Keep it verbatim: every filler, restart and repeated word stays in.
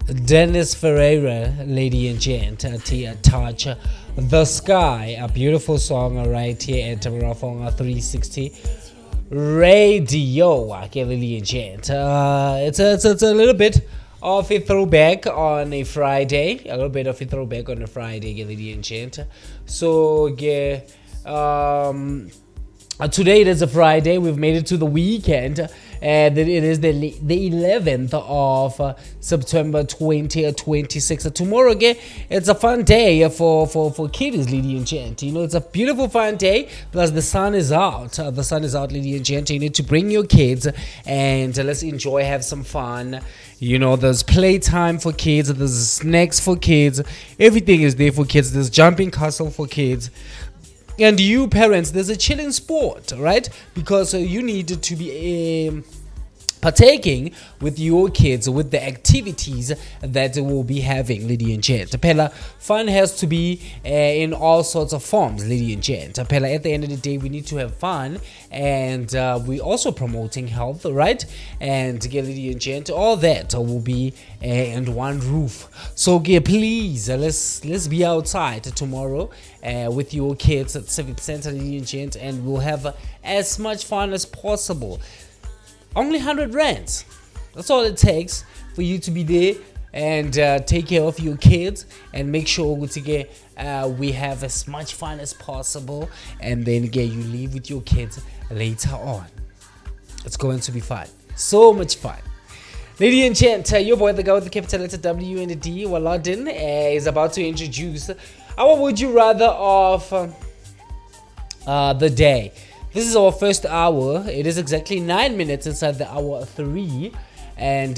Dennis Ferreira, lady and gent, uh, Tia Touch the Sky, a beautiful song uh, right here at Marathon three sixty Radio. Okay, lady and gent. Uh, it's, a, it's, a, it's a little bit of a throwback on a Friday, a little bit of a throwback on a Friday, lady and gent. So, yeah, um, today it is a Friday. We've made it to the weekend. And it is the the eleventh of uh, September twenty twenty-six. Uh, tomorrow again, it's a fun day for, for, for kids, lady and gent. You know, it's a beautiful fun day. Plus, the sun is out. Uh, the sun is out, lady and gent. You need to bring your kids and uh, let's enjoy, have some fun. You know, there's playtime for kids. There's snacks for kids. Everything is there for kids. There's jumping castle for kids. And you parents, there's a chilling sport, right? Because uh, you need to be um, partaking with your kids with the activities that they will be having, lady and gent. Pella, fun has to be uh, in all sorts of forms, lady and gent. Pella, at the end of the day, we need to have fun, and uh, we're also promoting health, right? And uh, lady and gent, all that uh, will be uh, under one roof. So, yeah, please, uh, let's let's be outside tomorrow uh, with your kids at Civic Center, lady and gent, and we'll have uh, as much fun as possible. Only one hundred rands. That's all it takes for you to be there and uh, take care of your kids and make sure get, uh, we have as much fun as possible, and then get you leave with your kids later on. It's going to be fun. So much fun. Lady and gent, uh, your boy, the guy with the capital letter W and the D, Waladin, uh, is about to introduce our Would You Rather of uh, uh, the day. This is our first hour. It is exactly nine minutes inside the hour three. And